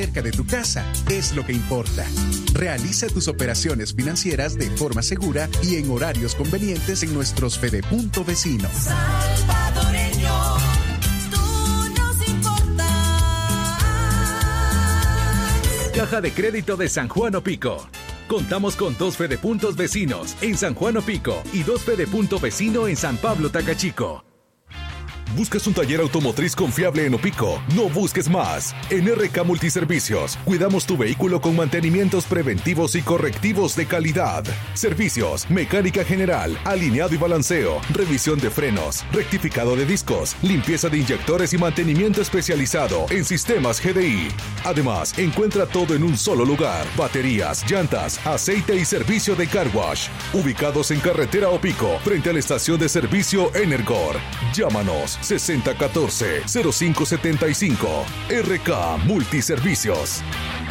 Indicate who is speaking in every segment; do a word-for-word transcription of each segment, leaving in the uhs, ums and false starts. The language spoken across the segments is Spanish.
Speaker 1: cerca de tu casa es lo que importa. Realiza tus operaciones financieras de forma segura y en horarios convenientes en nuestros Fedepunto vecinos.
Speaker 2: Salvadoreño, tú nos importas.
Speaker 3: Caja de Crédito de San Juan Opico. Contamos con dos Fedepuntos vecinos en San Juan Opico y dos Fedepunto vecino en San Pablo Tacachico.
Speaker 4: ¿Buscas un taller automotriz confiable en Opico? No busques más. En R K Multiservicios, cuidamos tu vehículo con mantenimientos preventivos y correctivos de calidad. Servicios, mecánica general, alineado y balanceo, revisión de frenos, rectificado de discos, limpieza de inyectores y mantenimiento especializado en sistemas G D I. Además, encuentra todo en un solo lugar. Baterías, llantas, aceite y servicio de car wash. Ubicados en Carretera Opico, frente a la estación de servicio Energor. Llámanos sesenta uno cuatro cero cinco siete cinco. R K Multiservicios.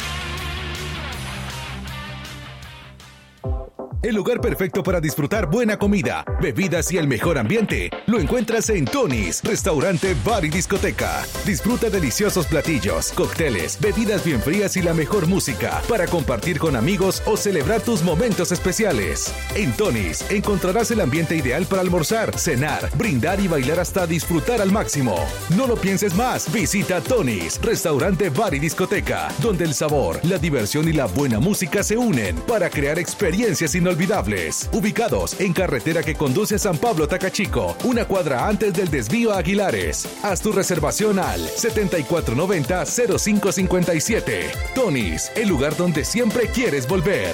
Speaker 3: El lugar perfecto para disfrutar buena comida, bebidas y el mejor ambiente lo encuentras en Tony's, restaurante, bar y discoteca. Disfruta deliciosos platillos, cócteles, bebidas bien frías y la mejor música para compartir con amigos o celebrar tus momentos especiales. En Tony's encontrarás el ambiente ideal para almorzar, cenar, brindar y bailar hasta disfrutar al máximo. No lo pienses más, visita Tony's, restaurante, bar y discoteca, donde el sabor, la diversión y la buena música se unen para crear experiencias inolvidables. Ubicados en carretera que conduce a San Pablo Tacachico, una cuadra antes del desvío a Aguilares. Haz tu reservación al setenta y cuatro noventa cero cinco cincuenta y siete. Tony's, el lugar donde siempre quieres volver.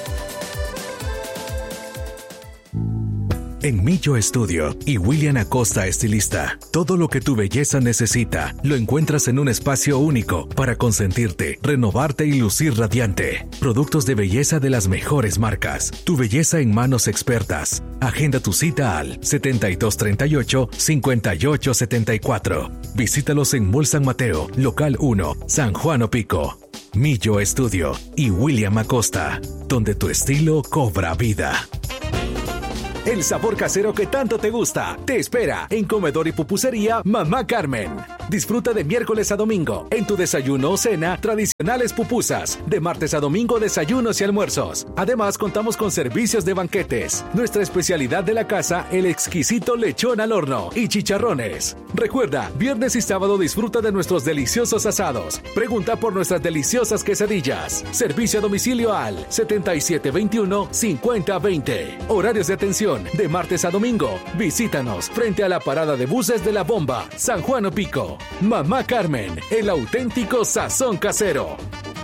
Speaker 3: En Millo Estudio y William Acosta Estilista, todo lo que tu belleza necesita lo encuentras en un espacio único para consentirte, renovarte y lucir radiante. Productos de belleza de las mejores marcas. Tu belleza en manos expertas. Agenda tu cita al setenta y dos treinta y ocho cincuenta y ocho setenta y cuatro. Visítalos en Mall San Mateo, Local uno, San Juan Opico. Millo Estudio y William Acosta, donde tu estilo cobra vida. El sabor casero que tanto te gusta te espera en Comedor y Pupusería Mamá Carmen. Disfruta de miércoles a domingo en tu desayuno o cena tradicionales pupusas, de martes a domingo desayunos y almuerzos. Además contamos con servicios de banquetes. Nuestra especialidad de la casa, el exquisito lechón al horno y chicharrones. Recuerda, viernes y sábado disfruta de nuestros deliciosos asados. Pregunta por nuestras deliciosas quesadillas. Servicio a domicilio al setenta y siete veintiuno cincuenta veinte. Horarios de atención de martes a domingo. Visítanos frente a la parada de buses de La Bomba, San Juan Opico. Mamá Carmen, el auténtico sazón casero.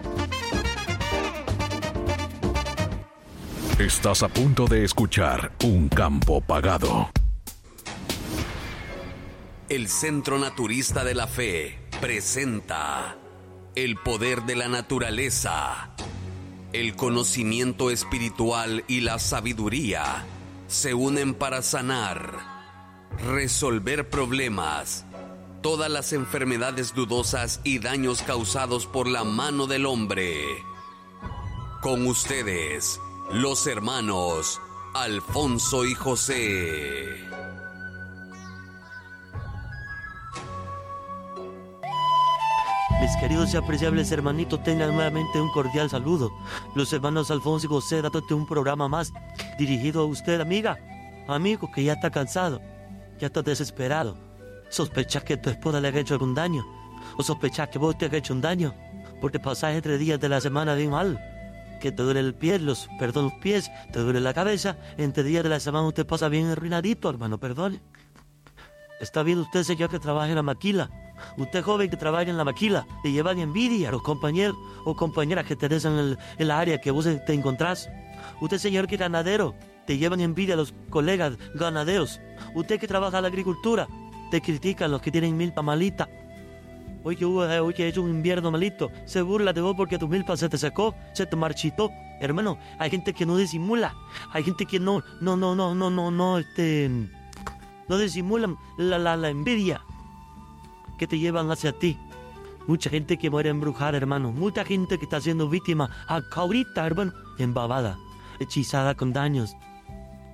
Speaker 4: Estás a punto de escuchar Un Campo Pagado.
Speaker 5: El Centro Naturista de la Fe presenta el poder de la naturaleza. El conocimiento espiritual y la sabiduría se unen para sanar, resolver problemas, todas las enfermedades dudosas y daños causados por la mano del hombre. Con ustedes, los hermanos Alfonso y José.
Speaker 6: Mis queridos y apreciables hermanitos, tengan nuevamente un cordial saludo. Los hermanos Alfonso y José, dándote un programa más dirigido a usted, amiga, amigo que ya está cansado, ya está desesperado. Sospechas que tu esposa le ha hecho algún daño, o sospechas que vos te has hecho un daño, porque pasás entre días de la semana bien mal, que te duele el pie, los, perdón, los pies, te duele la cabeza, entre días de la semana usted pasa bien arruinadito, hermano, perdone. Está bien usted, señor, que trabaja en la maquila. Usted, joven, que trabaja en la maquila, le llevan envidia a los compañeros o compañeras que tenés en el, en la área que vos te encontrás. Usted, señor, que es ganadero, te llevan envidia a los colegas ganaderos. Usted que trabaja en la agricultura, te critican los que tienen milpa malita. Hoy que hubo, hoy que ha hecho un invierno malito, se burla de vos porque tu milpa se te secó, se te marchitó. Hermano, hay gente que no disimula, hay gente que no, no, no, no, no, no, no, este, no disimulan la, la, la envidia que te llevan hacia ti. Mucha gente que muere embrujada, hermano. Mucha gente que está siendo víctima acá ahorita, hermano, embabada, hechizada con daños.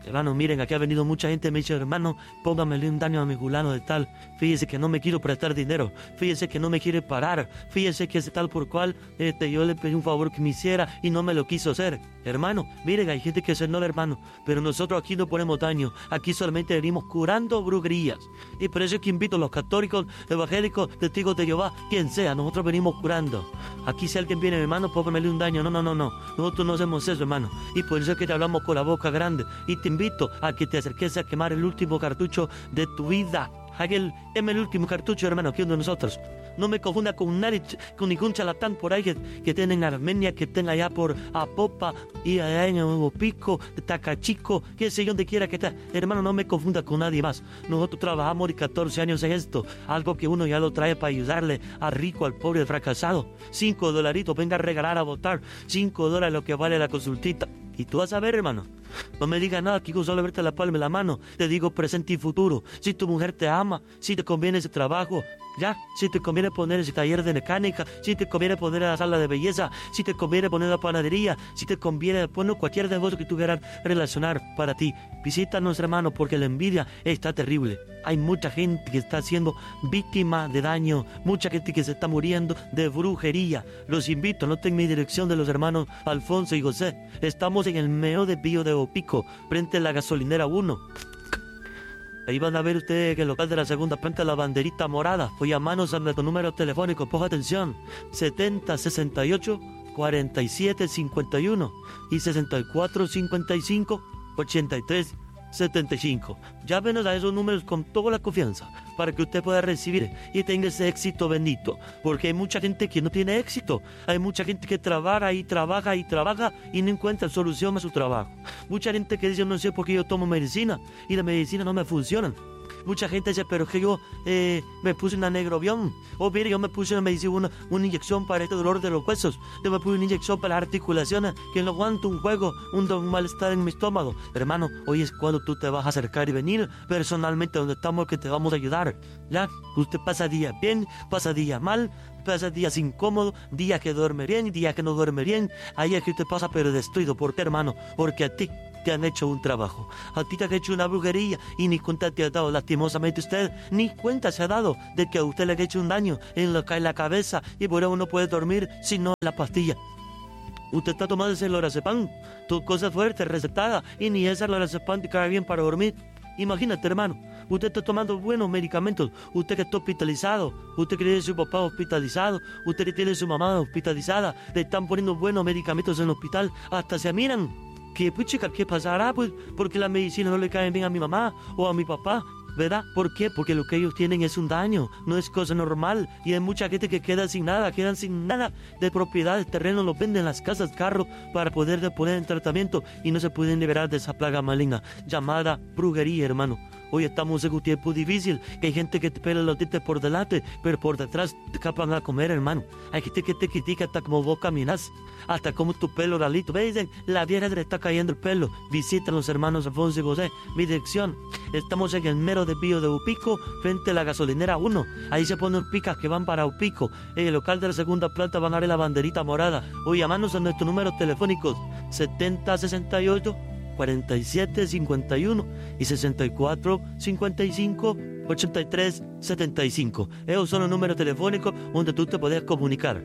Speaker 6: Hermano, miren, aquí ha venido mucha gente, me dice, hermano, póngamele un daño a mi fulano de tal. Fíjese que no me quiero prestar dinero. Fíjese que no me quiere parar. Fíjese que es tal por cual este, yo le pedí un favor que me hiciera y no me lo quiso hacer. Hermano, miren, hay gente que se no, hermano, pero nosotros aquí no ponemos daño. Aquí solamente venimos curando brujerías. Y por eso es que invito a los católicos, evangélicos, testigos de Jehová, quien sea, nosotros venimos curando. Aquí si alguien viene, hermano, póngamele un daño. No, no, no, no. Nosotros no hacemos eso, hermano. Y por eso es que te hablamos con la boca grande. Y te invito a que te acerques a quemar el último cartucho de tu vida. Aquel, es el último cartucho, hermano, aquí de nosotros. No me confunda con nadie, con ningún charlatán por ahí que, que tiene en Armenia, que tenga allá por Apopa y allá en Opico, Tacachico, que sé yo, donde quiera que esté. Hermano, no me confunda con nadie más. Nosotros trabajamos de catorce años en esto, algo que uno ya lo trae para ayudarle al rico, al pobre, al fracasado. Cinco dolaritos, venga a regalar a votar. Cinco dólares lo que vale la consultita. Y tú vas a ver, hermano. No me digas nada, aquí con solo verte la palma de la mano. Te digo presente y futuro. Si tu mujer te ama, si te conviene ese trabajo, ya. Si te conviene poner ese taller de mecánica, si te conviene poner la sala de belleza, si te conviene poner la panadería, si te conviene poner cualquier negocio que tú quieras relacionar para ti. Visítanos, hermano, porque la envidia está terrible. Hay mucha gente que está siendo víctima de daño, mucha gente que se está muriendo de brujería. Los invito, noten mi dirección de los hermanos Alfonso y José. Estamos en el meo de Pío de Opico, frente a la gasolinera uno. Ahí van a ver ustedes que el local de la segunda planta, la banderita morada. Voy a manos a nuestro número telefónico, ponga atención, setenta sesenta y ocho cuarenta y siete cincuenta y uno y sesenta y cuatro cincuenta y cinco ochenta y tres setenta y cinco. Llámenos a esos números con toda la confianza para que usted pueda recibir y tenga ese éxito bendito, porque hay mucha gente que no tiene éxito. Hay mucha gente que trabaja y trabaja y trabaja y no encuentra solución a su trabajo. Mucha gente que dice, no sé por qué yo tomo medicina y la medicina no me funciona. Mucha gente dice, pero que yo eh, me puse una negrobión. O mire, yo me puse una medicina, una, una inyección para este dolor de los huesos. Yo me puse una inyección para las articulaciones, que no aguanto un juego, un, un malestar en mi estómago. Hermano, hoy es cuando tú te vas a acercar y venir personalmente donde estamos, que te vamos a ayudar. Ya, usted pasa día bien, pasa día mal, pasa días incómodos, días que duerme bien, días que no duerme bien. Ahí es que usted pasa pero destruido. ¿Por qué, hermano? Porque a ti te han hecho un trabajo. A ti te han hecho una brujería y ni cuenta te ha dado. Lastimosamente usted ni cuenta se ha dado de que a usted le ha hecho un daño en la, en la cabeza y por eso no puede dormir sino en la pastilla. Usted está tomando ese lorazepam, tu cosa fuerte, recetada, y ni esa lorazepam te cae bien para dormir. Imagínate, hermano, usted está tomando buenos medicamentos, usted que está hospitalizado, usted que tiene su papá hospitalizado, usted que tiene su mamá hospitalizada, le están poniendo buenos medicamentos en el hospital, hasta se miran. ¿Qué, pues, chica, qué pasará? Pues porque la medicina no le cae bien a mi mamá o a mi papá, ¿verdad? ¿Por qué? Porque lo que ellos tienen es un daño, no es cosa normal. Y hay mucha gente que queda sin nada, quedan sin nada de propiedades, terrenos, los venden las casas, carros, para poder poner en tratamiento y no se pueden liberar de esa plaga maligna llamada brujería, hermano. Hoy estamos en un tiempo difícil, que hay gente que te pela los dientes por delante, pero por detrás te capan a comer, hermano. Hay gente que te critica hasta como vos caminas, hasta como tu pelo ralito. ¿Veis? La vieja le está cayendo el pelo. Visita a los hermanos Alfonso y José. Mi dirección, estamos en el mero de Pío de Opico, frente a la gasolinera uno. Ahí se ponen picas que van para Opico. En el local de la segunda planta van a ver la banderita morada. Hoy llamarnos a nuestros números telefónicos setenta sesenta y ocho cuarenta y siete cincuenta y uno y sesenta y cuatro cincuenta y cinco ochenta y tres setenta y cinco. Esos son los números telefónicos donde tú te puedes comunicar.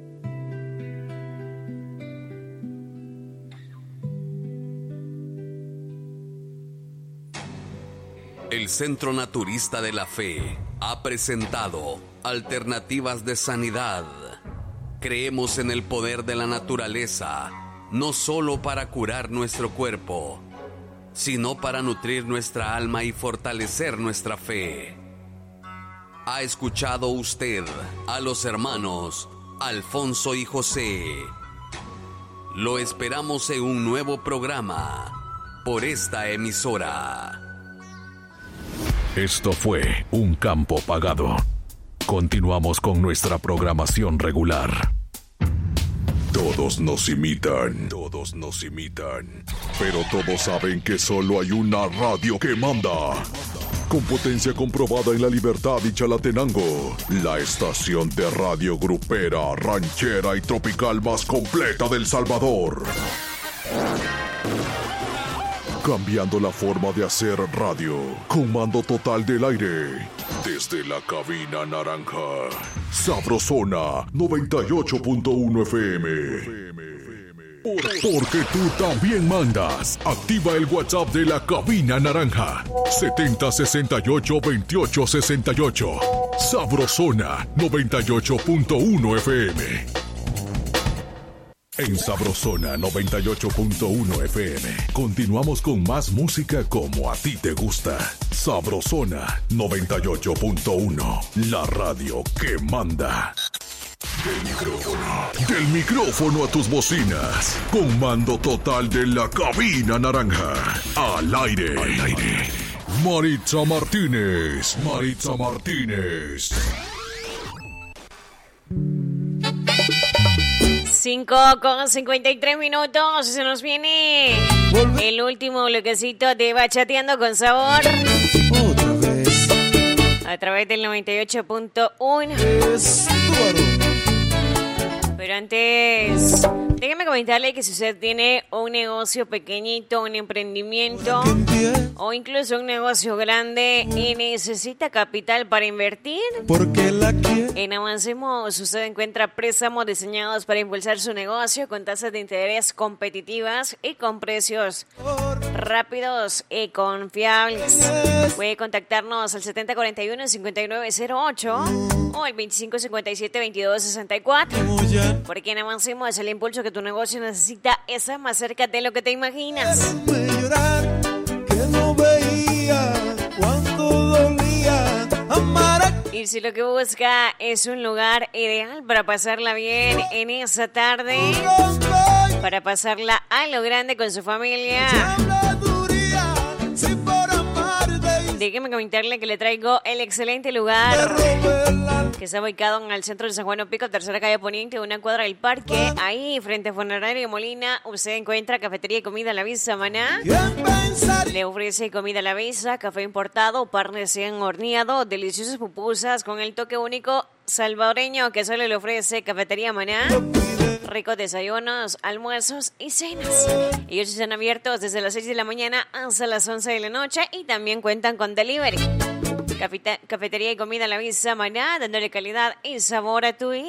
Speaker 5: El Centro Naturista de la Fe ha presentado Alternativas de Sanidad. Creemos en el poder de la naturaleza, no solo para curar nuestro cuerpo, sino para nutrir nuestra alma y fortalecer nuestra fe. ¿Ha escuchado usted a los hermanos Alfonso y José? Lo esperamos en un nuevo programa por esta emisora.
Speaker 3: Esto fue Un Campo Pagado. Continuamos con nuestra programación regular.
Speaker 4: Todos nos imitan, todos nos imitan, pero todos saben que solo hay una radio que manda. Con potencia comprobada en La Libertad y Chalatenango, la estación de radio grupera, ranchera y tropical más completa del Salvador. cambiando la forma de hacer radio. Comando total del aire. Desde la cabina naranja. Sabrosona noventa y ocho punto uno F M. Por- porque tú también mandas. Activa el WhatsApp de la cabina naranja. setenta sesenta y ocho veintiocho sesenta y ocho. Sabrosona noventa y ocho punto uno F M. En Sabrosona noventa y ocho punto uno F M. Continuamos con más música como a ti te gusta. Sabrosona noventa y ocho punto uno. La radio que manda. Del micrófono. Del micrófono a tus bocinas. Comando total de la cabina naranja. Al aire. Al aire. Maritza Martínez. Maritza Martínez.
Speaker 7: cinco con cincuenta y tres minutos. Se nos viene el último bloquecito de Bachateando con Sabor.
Speaker 8: Otra vez.
Speaker 7: A través del noventa y ocho punto uno.
Speaker 8: Es tu varón.
Speaker 7: Pero antes, déjeme comentarle que si usted tiene un negocio pequeñito, un emprendimiento o incluso un negocio grande y necesita capital para invertir,
Speaker 8: Porque la quiero.
Speaker 7: en Avancemos usted encuentra préstamos diseñados para impulsar su negocio con tasas de interés competitivas y con precios rápidos y confiables. Puede contactarnos al setenta cuarenta y uno cincuenta y nueve cero ocho o al veinticinco cincuenta y siete veintidós sesenta y cuatro. Porque en Avancemos el impulso que tu negocio necesita está más cerca de lo que te imaginas.
Speaker 8: Me llorar que no veía cuánto dolía amar a
Speaker 7: Y si lo que busca es un lugar ideal para pasarla bien en esa tarde, para pasarla a lo grande con su familia,
Speaker 8: habladuría, si por amarte
Speaker 7: déjeme comentarle que le traigo el excelente lugar que está ubicado en el centro de San Juan Opico, tercera calle Poniente, una cuadra del parque. Ahí, frente a Funerario Molina, usted encuentra cafetería y comida a la vista, maná.
Speaker 8: ¿Quién pensaría?
Speaker 7: Le ofrece comida a la vista, café importado, pan recién horneado, deliciosas pupusas con el toque único salvadoreño que solo le ofrece Cafetería Maná. Ricos desayunos, almuerzos y cenas. Ellos están abiertos desde las seis de la mañana hasta las once de la noche y también cuentan con delivery. Cafeta- cafetería y comida a la vista, Maná, dándole calidad y sabor a tu vida.